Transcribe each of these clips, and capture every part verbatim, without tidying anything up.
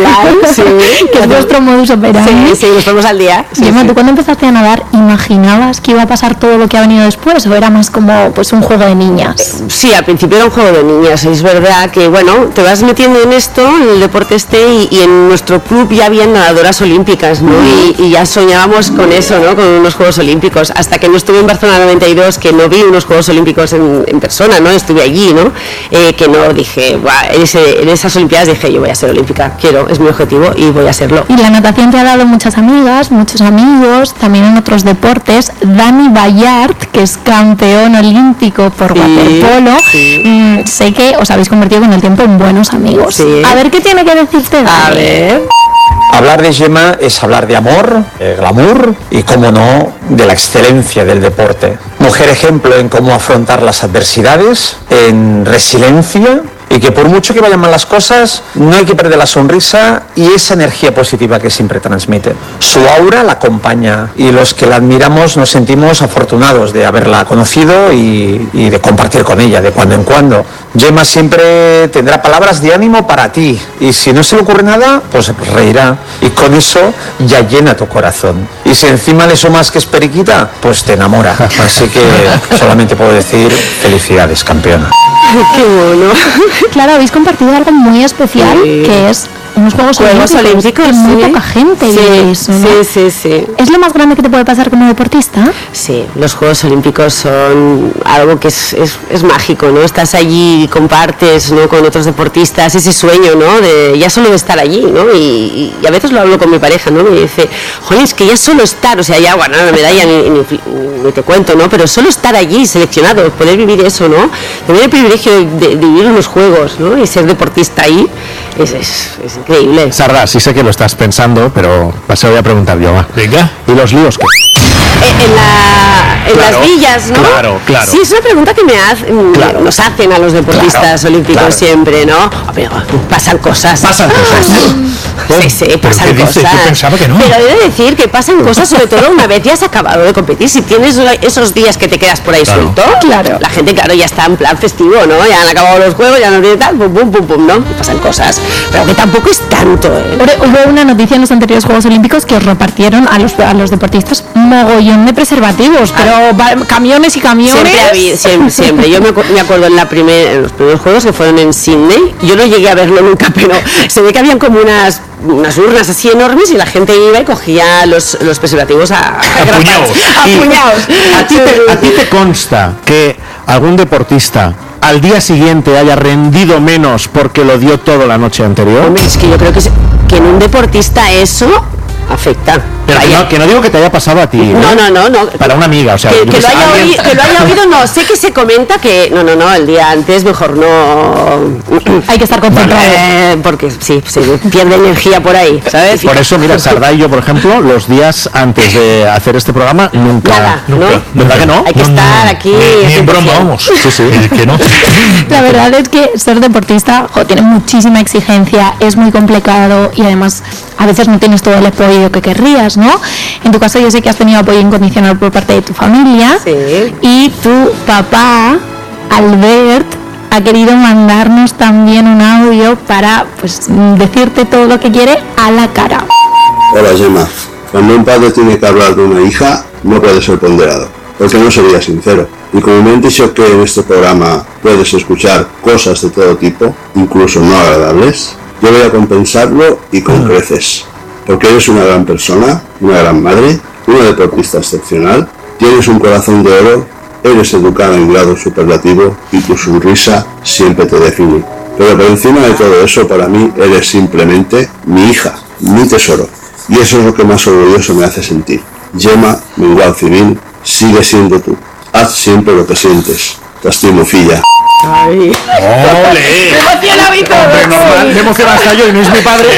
Total, sí. Que es vuestro modus operandi. Sí, sí, nos ponemos al día. Sí, Gemma, sí. ¿tú cuando empezaste a nadar imaginabas que iba a pasar todo lo que ha venido después o era más como pues un juego de niñas? Sí, al principio era un juego de niñas. Es verdad que, bueno, te vas metiendo en esto, en el deporte este, y, y en nuestro club ya habían nadadoras olímpicas, ¿no? Y, y ya soñábamos con eso, ¿no? Con unos Juegos Olímpicos. Hasta que no estuve en Barcelona noventa y dos, que no vi unos Juegos Olímpicos en, en persona, ¿no? Estuve allí, ¿no? Eh, que no dije, buah, en, ese, en esas Olimpiadas dije, yo voy a ser olímpica, quiero, es mi objetivo y voy a serlo. Y la natación te ha dado muchas amigas, muchos amigos, también en otros deportes. Dani Ballart, que es campeón olímpico por Sí, waterpolo, sí. mmm, sé que os habéis convertido con el tiempo en buenos amigos. Sí. A ver qué tiene que decirte Dani. A ver... Hablar de Gemma es hablar de amor, de glamour y, como no, de la excelencia del deporte. Mujer ejemplo en cómo afrontar las adversidades, en resiliencia, y que por mucho que vayan mal las cosas, no hay que perder la sonrisa y esa energía positiva que siempre transmite. Su aura la acompaña y los que la admiramos nos sentimos afortunados de haberla conocido y, y de compartir con ella de cuando en cuando. Gemma siempre tendrá palabras de ánimo para ti y si no se le ocurre nada, pues reirá y con eso ya llena tu corazón. Y si encima le sumas que es periquita, pues te enamora. Así que solamente puedo decir felicidades, campeona. Qué bueno. Claro, habéis compartido algo muy especial, Sí. que es unos Juegos, Juegos Olímpicos, Olímpicos, que muy sí. poca gente Sí, vive eso, ¿no? sí, sí, sí. ¿Es lo más grande que te puede pasar como deportista? Sí, los Juegos Olímpicos son algo que es, es, es mágico, ¿no? Estás allí y compartes, ¿no? Con otros deportistas ese sueño, ¿no? De ya solo de estar allí, ¿no? Y, y a veces lo hablo con mi pareja, ¿no? Me dice, joder, es que ya solo estar, o sea, ya, bueno, la medalla ni, ni, ni te cuento, ¿no? Pero solo estar allí, seleccionado, poder vivir eso, ¿no? Tener el privilegio de, de, de vivir unos Juegos, ¿no? Y ser deportista ahí, es, es, es increíble. Sarda, sí sé que lo estás pensando, pero se lo voy a preguntar yo, va. Venga. ¿Y los líos qué? Eh, en, la, en Claro, las villas, ¿no? claro, claro. Sí, es una pregunta que me hacen, Claro. nos hacen a los deportistas Claro, olímpicos claro. siempre, ¿no? Pero pasan cosas. Pasan cosas. Sí, sí, pasan qué dices? cosas. Yo pensaba que no. Pero he de decir que pasan cosas, sobre todo una vez ya has acabado de competir. Si tienes esos días que te quedas por ahí Claro. suelto, Claro. la gente, claro, ya está en plan festivo, ¿no? Ya han acabado los juegos, ya no tiene tal, pum, pum, pum, pum, ¿no? Y pasan cosas. Pero que tampoco es tanto, ¿eh? Ahora, hubo una noticia en los anteriores Juegos Olímpicos que os repartieron a los, a los deportistas mogollón de preservativos, pero va- camiones y camiones. Siempre, había, siempre, siempre. Yo me, acu- me acuerdo en, la primer, en los primeros juegos que fueron en Sydney, yo no llegué a verlo nunca, pero se ve que habían como unas, unas urnas así enormes y la gente iba y cogía los, los preservativos a, a puñados. a Y- puñados. ¿A ti, te, ¿A ti te consta que algún deportista al día siguiente haya rendido menos porque lo dio todo la noche anterior? Hombre, es que yo creo que, se- que en un deportista eso afecta. Pero que Vaya. no, que no digo que te haya pasado a ti. ¿eh? No, no, no, no. Para una amiga, o sea, que, yo que que lo sé, haya alguien- oído, que lo haya oído, no. Sé que se comenta que no, no, no. El día antes mejor no. Hay que estar concentrado. Eh, porque sí, se pierde energía por ahí, ¿sabes? Por eso, mira, Sarda y yo, por ejemplo, los días antes de hacer este programa, nunca. Nada, ¿no? nunca. ¿Verdad que no? Hay que No, no, estar no. aquí. Ni, ni en broma, cien por cien. vamos. Sí, sí. Es que no. La verdad es que ser deportista jo, tiene muchísima exigencia, es muy complicado y además a veces no tienes todo el apoyo que querrías, ¿no? En tu caso yo sé que has tenido apoyo incondicional por parte de tu familia Sí. y tu papá, Albert, ha querido mandarnos también un audio para pues decirte todo lo que quiere a la cara. Hola Gemma, cuando un padre tiene que hablar de una hija, no puede ser ponderado, porque no sería sincero. Y como me han dicho que en este programa puedes escuchar cosas de todo tipo, incluso no agradables, yo voy a compensarlo y con creces, porque eres una gran persona, una gran madre, una deportista excepcional, tienes un corazón de oro, eres educada en grado superlativo y tu sonrisa siempre te define. Pero por encima de todo eso, para mí eres simplemente mi hija, mi tesoro. Y eso es lo que más orgulloso me hace sentir. Gemma, Mengual Civil, sigue siendo tú. Haz siempre lo que sientes. Te estimo, filla. Ay. ¡Ole! Emociona, Víctor. Hombre, normal, me emociona hasta yo y no es mi padre.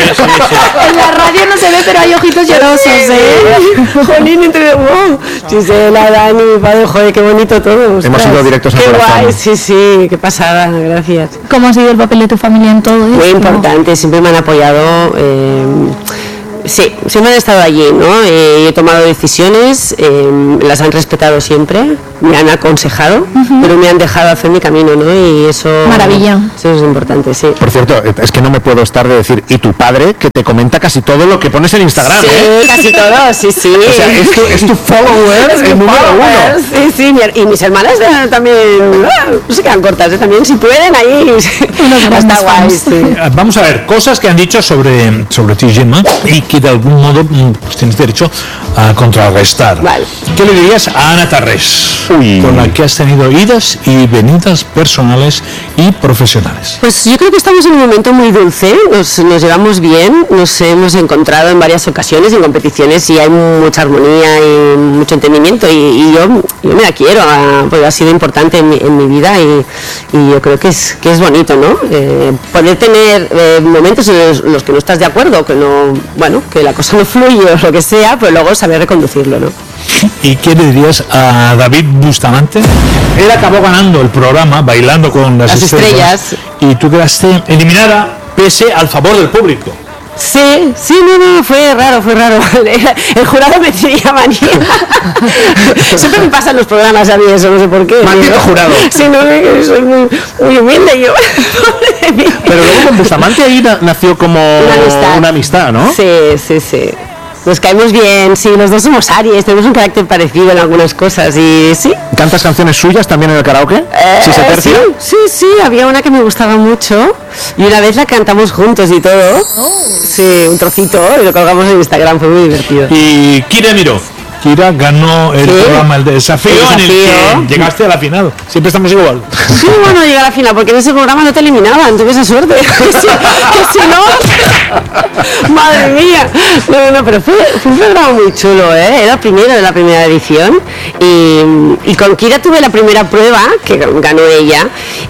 En la radio no se ve, pero hay ojitos llorosos, ¿eh? Jolín, entre wow. Gisela, Dani, mi padre, joder, qué bonito todo. Hemos ostras. ido directos al Qué corazón. guay, sí, sí, qué pasada, gracias. ¿Cómo ha sido el papel de tu familia en todo esto? Muy importante, siempre me han apoyado. eh, Sí, siempre han estado allí, ¿no? Eh, he tomado decisiones, eh, las han respetado siempre, me han aconsejado, uh-huh. pero me han dejado hacer mi camino, ¿no? Y eso... Maravilla. Eso es importante, sí. Por cierto, es que no me puedo estar de decir, y tu padre, que te comenta casi todo lo que pones en Instagram, sí, ¿eh? casi todo, sí, sí. O sea, es tu, es tu follower, es el número follower, uno. Sí, sí, y mis hermanas también, no se quedan cortas, ¿eh? También si pueden, ahí está guay, sí. Vamos a ver, cosas que han dicho sobre, sobre ti, Gemma, y que de algún modo pues, tienes derecho a contrarrestar. Vale. ¿Qué le dirías a Ana Tarrés, Uy. con la que has tenido idas y venidas personales y profesionales? Pues yo creo que estamos en un momento muy dulce, nos, nos llevamos bien, nos hemos encontrado en varias ocasiones en competiciones y hay mucha armonía y mucho entendimiento y, y yo, yo me la quiero, a, porque ha sido importante en mi, en mi vida y, y yo creo que es, que es bonito, ¿no? Eh, poder tener eh, momentos en los, los que no estás de acuerdo, que no, bueno, que la cosa no fluye o lo que sea, pero luego saber reconducirlo, ¿no? ¿Y qué le dirías a David Bustamante? Él acabó ganando el programa Bailando con las, las estrellas. estrellas y tú quedaste eliminada pese al favor del público. Sí, sí, no, no, fue raro, fue raro. El jurado me tenía manía. Siempre me pasan los programas a mí eso, no sé por qué. Maldito jurado. Sí, no, soy muy, muy humilde yo. Pero luego con Bustamante ahí nació como una amistad. una amistad, ¿no? Sí, sí, sí. Nos caemos bien, sí, los dos somos Aries, tenemos un carácter parecido en algunas cosas y sí. ¿Cantas canciones suyas también en el karaoke? Eh, ¿Sí se tercia? Sí, sí, sí, había una que me gustaba mucho y una vez la cantamos juntos y todo. Oh. Sí, un trocito y lo colgamos en Instagram, fue muy divertido. Y Kira Miró. Kira ganó el ¿Sí? programa El Desafío, el desafío en el que llegaste a la final. Siempre estamos igual. Sí, bueno, llegué a la final, porque en ese programa no te eliminaban, tuve esa suerte. Que si, que si no... Madre mía. No, no, pero fue, fue un programa muy chulo, ¿eh? Era el primero de la primera edición. Y, y con Kira tuve la primera prueba, que ganó ella,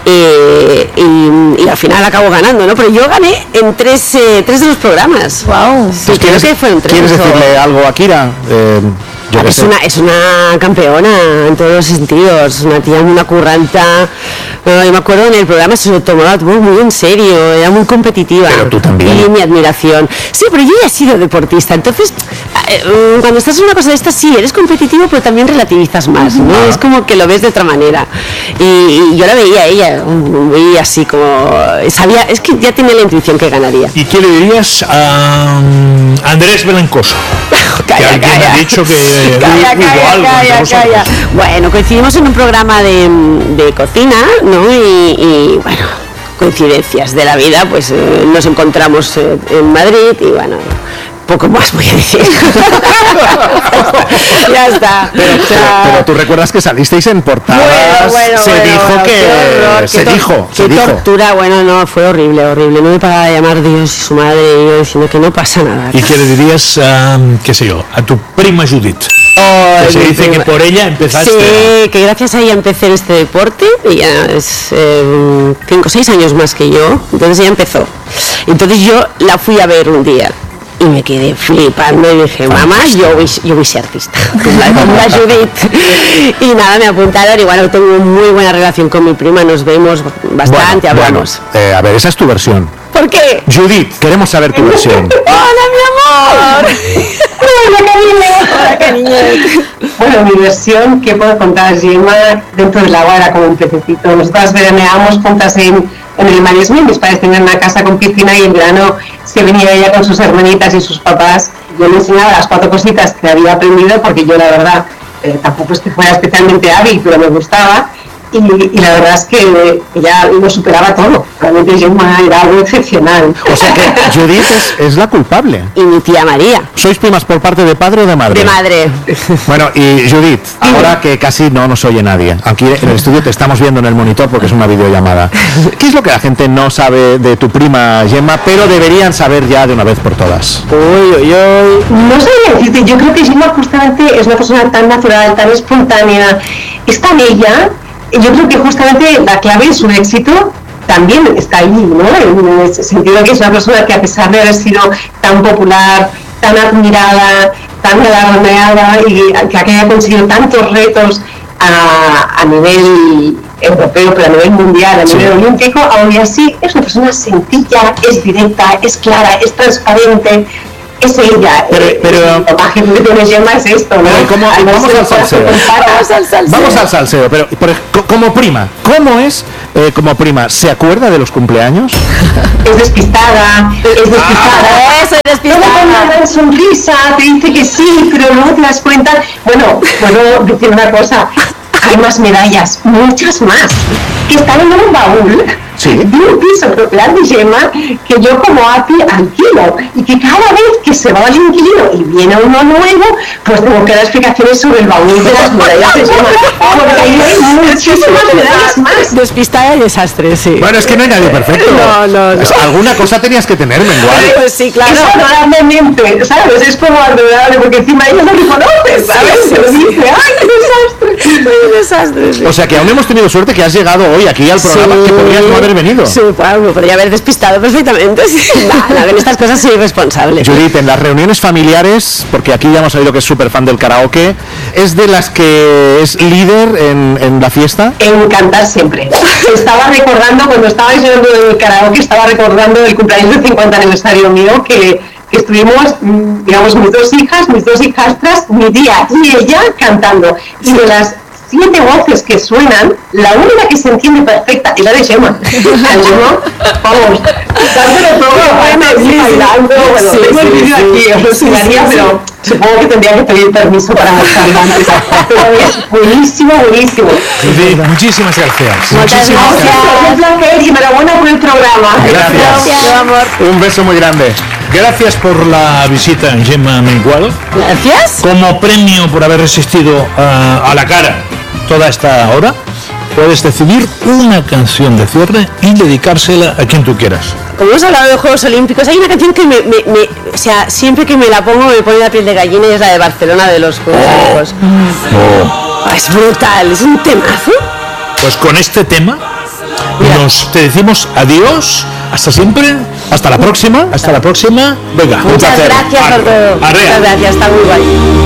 y, y, y al final acabó ganando, ¿no? Pero yo gané en tres, eh, tres de los programas. Wow. Sí, pues creo que fueron tres. ¿Quieres decirle o... algo a Kira? Eh... Es una, es una campeona en todos los sentidos, una tía, una curranta. Bueno, yo me acuerdo en el programa se lo tomaba todo muy en serio, era muy competitiva. Pero tú también. Y mi admiración. Sí, pero yo ya he sido deportista, entonces eh, cuando estás en una cosa de esta sí, eres competitivo, pero también relativizas más, ¿no? Ah. Es como que lo ves de otra manera. Y, y yo la veía a ella, muy así como... Sabía, es que ya tenía la intuición que ganaría. ¿Y qué le dirías a um, Andrés Belencoso? Calla, que alguien calla. ha dicho que Calla, hubo calla, algo calla, entre calla. Bueno, coincidimos en un programa de, de cocina, ¿no? Y, y bueno, coincidencias de la vida, pues eh, nos encontramos eh, en Madrid y bueno, poco más voy a decir. Ya está. Pero, o sea, pero tú recuerdas que salisteis en portadas. Bueno, bueno, se bueno, dijo bueno, que horror, se qué dijo, qué se dijo. tortura, bueno, no, fue horrible, horrible. No me paraba de llamar Dios y su madre y yo diciendo que no pasa nada. ¿Y qué le dirías, um, qué sé yo, a tu prima Judith? Oh, que se dice prima. que por ella empezaste. Sí, que gracias a ella empecé en este deporte. Ella es eh, cinco o seis años más que yo, entonces ella empezó. Entonces yo la fui a ver un día y me quedé flipando y dije, mamá, yo voy, yo voy a ser artista, con la, con la Judith. Y nada, me apuntaron y bueno, tengo muy buena relación con mi prima, nos vemos bastante, bueno, hablamos. Bueno, eh, a ver, esa es tu versión. ¿Por qué? Judith, queremos saber tu versión. ¡Hola, mi amor! ¡Hola, cariño! ¡Hola, cariño! Bueno, mi versión, ¿qué puedo contar? Gemma dentro del agua era como un pececito. Nosotras veraneábamos juntas en, en el Maresme. Mis padres tenían una casa con piscina y en verano se venía ella con sus hermanitas y sus papás. Yo le enseñaba las cuatro cositas que había aprendido porque yo la verdad eh, tampoco es que fuera especialmente hábil, pero me gustaba. Y, y la verdad es que ella lo superaba todo. Realmente Gemma era algo excepcional. O sea que Judith es, es la culpable. Y mi tía María. ¿Sois primas por parte de padre o de madre? De madre. Bueno, y Judith, ahora que casi no nos oye nadie, aquí en el estudio te estamos viendo en el monitor porque es una videollamada. ¿Qué es lo que la gente no sabe de tu prima Gemma, pero deberían saber ya de una vez por todas? Uy, uy, uy. No sabría decirte, yo creo que Gemma justamente es una persona tan natural, tan espontánea, es tan ella. Yo creo que justamente la clave de su éxito también está ahí, ¿no? En el sentido de que es una persona que a pesar de haber sido tan popular, tan admirada, tan galardonada y que haya conseguido tantos retos a, a nivel europeo, pero a nivel mundial, a nivel sí. olímpico, aún así es una persona sencilla, es directa, es clara, es transparente. es ella. Pero, pero la imagen que tiene Gemma es esto, ¿no? Pero ¿cómo, vamos al salseo. Vamos al salseo. Vamos al salseo, pero por, como prima, ¿cómo es eh, como prima? ¿Se acuerda de los cumpleaños? Es despistada, es despistada. Ah, eso es despistada. Luego con una gran sonrisa te dice que sí, pero luego te das cuenta. Bueno, puedo decir una cosa. Hay más medallas, muchas más, que están en un baúl sí. de un piso propiedad de Gemma que yo como A P I alquilo, y que cada vez que se va el inquilino y viene uno nuevo, pues tengo que dar explicaciones sobre el baúl de las medallas de Gemma, porque ahí hay muchísimas medallas más. Despistada y desastre, sí. Bueno, es que no hay nadie perfecto. No, no, no. Alguna cosa tenías que tener, mengual. Pues sí, claro. Es adorablemente, ¿sabes? Es como adorable, porque encima ella no lo conoce, ¿sabes? Sí, sí, Se lo sí. dice, ¡ay, qué desastre! Qué desastre, sí. O sea que aún hemos tenido suerte que has llegado hoy aquí al programa, Sí. que podrías no haber venido. Sí, bueno, me podría haber despistado perfectamente. Sí. Nada, en estas cosas soy irresponsable. Judith, en las reuniones familiares, porque aquí ya hemos sabido que es súper fan del karaoke, ¿es de las que es líder en, en la fiesta? En cantar siempre. Estaba recordando, cuando estaba enseñando el karaoke, estaba recordando el cumpleaños del cincuenta aniversario mío, que, que estuvimos, mm, digamos, mis dos hijas, mis dos hijastras, mi tía y ella cantando. Y de las siete voces que suenan, la única que se entiende perfecta es la de Gemma. La Gemma, vamos, dándole todo, aparte, y bailando, bueno, Sí, tengo el sí, vídeo sí. aquí, os lo enseñaría, pero supongo que tendría que pedir permiso para mostrarlo antes. Pero es buenísimo, buenísimo. Judith, muchísimas gracias. Muchas Muchísimas gracias. Un placer y enhorabuena por el programa. Gracias. Gracias, amor. Un beso muy grande. Gracias por la visita, Gemma Mengual, Gracias. como premio por haber resistido a, a la cara toda esta hora. Puedes decidir una canción de cierre y dedicársela a quien tú quieras. Como hemos hablado de Juegos Olímpicos, hay una canción que me, me- me- o sea, siempre que me la pongo me pone la piel de gallina, y es la de Barcelona de los Juegos Olímpicos. Oh, es brutal, es un temazo. Pues con este tema nos te decimos adiós, hasta siempre, hasta la próxima, hasta la próxima. Venga, un Muchas placer. gracias por todo. Arrea. Muchas gracias, está muy guay.